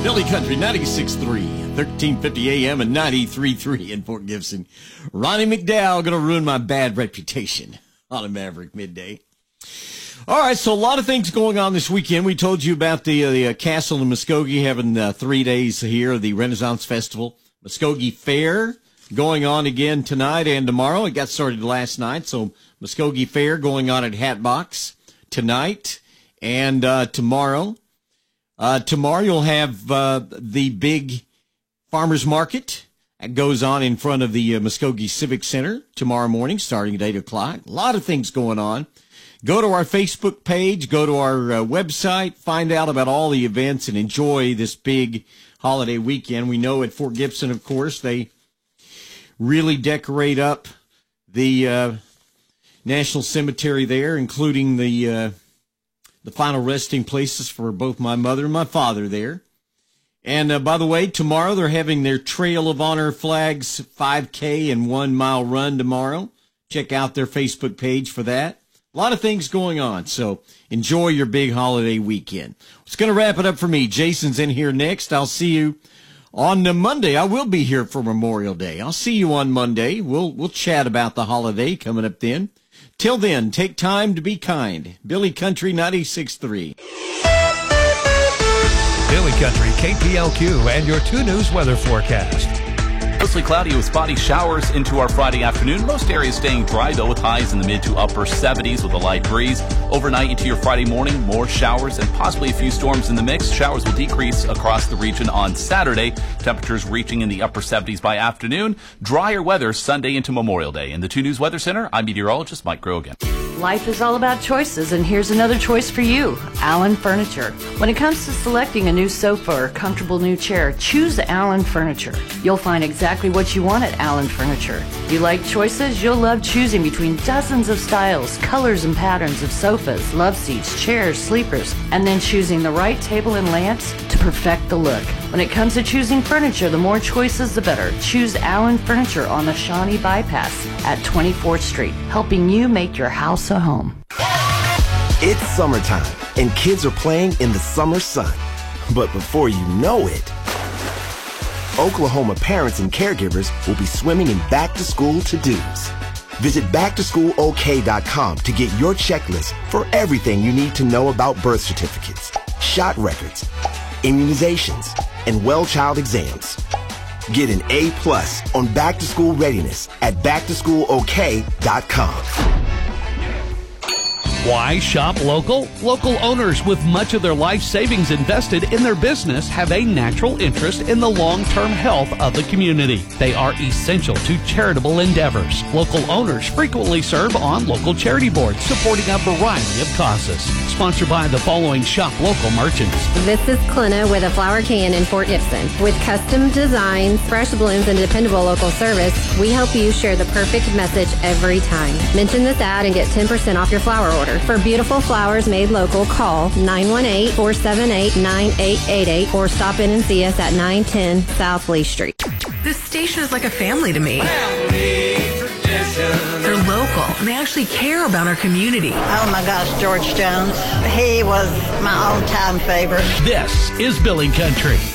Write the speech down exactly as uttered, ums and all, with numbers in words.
Billy Country, ninety-six point three, thirteen fifty A M and ninety-three point three in Fort Gibson. Ronnie McDowell going to ruin my bad reputation on a Maverick Midday. All right, so a lot of things going on this weekend. We told you about the, uh, the uh, Castle in Muskogee having uh, three days here, the Renaissance Festival. Muskogee Fair going on again tonight and tomorrow. It got started last night, so Muskogee Fair going on at Hatbox tonight and uh, tomorrow. Uh, tomorrow you'll have uh, the big farmers market that goes on in front of the uh, Muskogee Civic Center tomorrow morning starting at eight o'clock. A lot of things going on. Go to our Facebook page, go to our uh, website, find out about all the events, and enjoy this big holiday weekend. We know at Fort Gibson, of course, they really decorate up the uh, National Cemetery there, including the uh, the final resting places for both my mother and my father there. And uh, by the way, tomorrow they're having their Trail of Honor Flags five K and one mile run tomorrow. Check out their Facebook page for that. A lot of things going on, so enjoy your big holiday weekend. It's going to wrap it up for me. Jason's in here next. I'll see you on the Monday. I will be here for Memorial Day. I'll see you on Monday. We'll we'll chat about the holiday coming up then. Till then, take time to be kind. Billy Country ninety-six point three. Billy Country, K P L Q, and your two News weather forecast. Mostly cloudy with spotty showers into our Friday afternoon. Most areas staying dry, though, with highs in the mid to upper seventies with a light breeze. Overnight into your Friday morning, more showers and possibly a few storms in the mix. Showers will decrease across the region on Saturday. Temperatures reaching in the upper seventies by afternoon. Drier weather Sunday into Memorial Day. In the two News Weather Center, I'm meteorologist Mike Grogan. Life is all about choices, and here's another choice for you, Allen Furniture. When it comes to selecting a new sofa or comfortable new chair, choose Allen Furniture. You'll find exactly what you want at Allen Furniture. You like choices? You'll love choosing between dozens of styles, colors, and patterns of sofas, love seats, chairs, sleepers, and then choosing the right table and lamps to perfect the look. When it comes to choosing furniture, the more choices, the better. Choose Allen Furniture on the Shawnee Bypass at twenty-fourth Street, helping you make your house a home. It's summertime, and kids are playing in the summer sun. But before you know it, Oklahoma parents and caregivers will be swimming in back-to-school to-dos. Visit back to school O K dot com to get your checklist for everything you need to know about birth certificates, shot records, immunizations, and well child exams. Get an A plus on back-to-school readiness at back to school O K dot com. Why shop local? Local owners with much of their life savings invested in their business have a natural interest in the long-term health of the community. They are essential to charitable endeavors. Local owners frequently serve on local charity boards supporting a variety of causes. Sponsored by the following shop local merchants. This is Clina with a flower can in Fort Gibson. With custom designs, fresh blooms, and dependable local service, we help you share the perfect message every time. Mention this ad and get ten percent off your flower order. For beautiful flowers made local, call nine one eight, four seven eight, nine eight eight eight or stop in and see us at nine ten South Lee Street. This station is like a family to me. Family tradition. They're local, and they actually care about our community. Oh my gosh, George Jones. He was my all-time favorite. This is Billy Country.